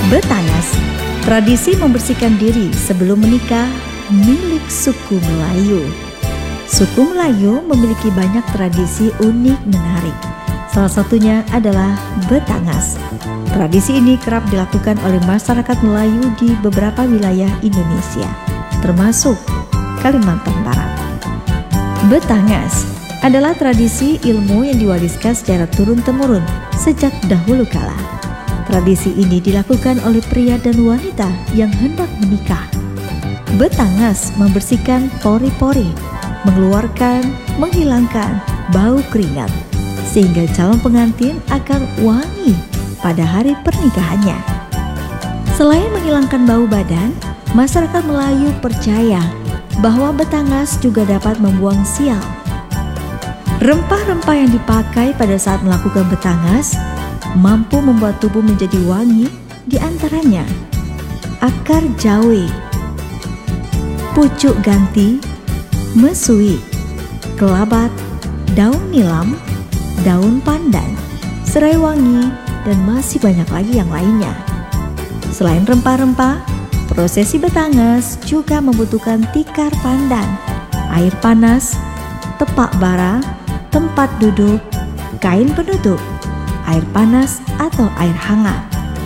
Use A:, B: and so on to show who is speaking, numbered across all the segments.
A: Betangas, tradisi membersihkan diri sebelum menikah milik suku Melayu. Suku Melayu memiliki banyak tradisi unik menarik. Salah satunya adalah Betangas. Tradisi ini kerap dilakukan oleh masyarakat Melayu di beberapa wilayah Indonesia, termasuk Kalimantan Barat. Betangas adalah tradisi ilmu yang diwariskan secara turun-temurun sejak dahulu kala. Tradisi ini dilakukan oleh pria dan wanita yang hendak menikah. Betangas membersihkan pori-pori, menghilangkan bau keringat, sehingga calon pengantin akan wangi pada hari pernikahannya. Selain menghilangkan bau badan, masyarakat Melayu percaya bahwa Betangas juga dapat membuang sial. Rempah-rempah yang dipakai pada saat melakukan Betangas mampu membuat tubuh menjadi wangi, di antaranya akar jawe, pucuk ganti, mesui, kelabat, daun nilam, daun pandan, serai wangi, dan masih banyak lagi yang lainnya. Selain rempah-rempah, prosesi Betangas juga membutuhkan tikar pandan, air panas, tepak bara, tempat duduk, kain penutup, air panas atau air hangat.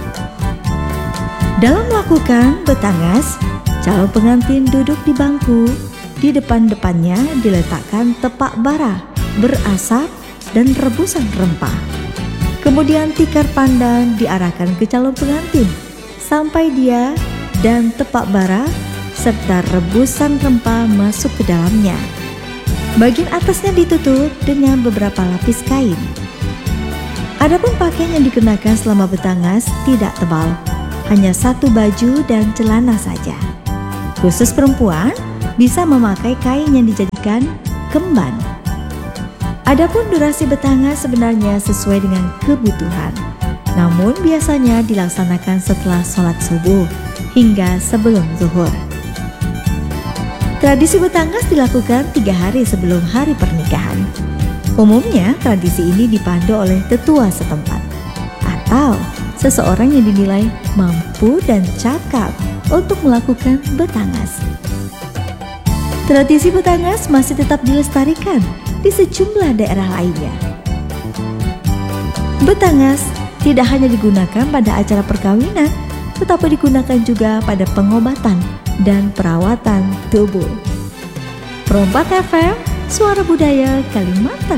A: Dalam melakukan Betangas, calon pengantin duduk di bangku. Di depan-depannya diletakkan tepak bara berasap dan rebusan rempah. Kemudian tikar pandan diarahkan ke calon pengantin sampai dia dan tepak bara serta rebusan rempah masuk ke dalamnya. Bagian atasnya ditutup dengan beberapa lapis kain. Adapun pakaian yang dikenakan selama Betangas tidak tebal, hanya satu baju dan celana saja. Khusus perempuan bisa memakai kain yang dijadikan kemban. Adapun durasi Betangas sebenarnya sesuai dengan kebutuhan, namun biasanya dilaksanakan setelah sholat subuh hingga sebelum zuhur. Tradisi Betangas dilakukan 3 hari sebelum hari pernikahan. Umumnya tradisi ini dipandu oleh tetua setempat atau seseorang yang dinilai mampu dan cakap untuk melakukan Betangas. Tradisi Betangas masih tetap dilestarikan di sejumlah daerah lainnya. Betangas tidak hanya digunakan pada acara perkawinan, tetapi digunakan juga pada pengobatan dan perawatan tubuh. Perompak FM, Suara Budaya Kalimantan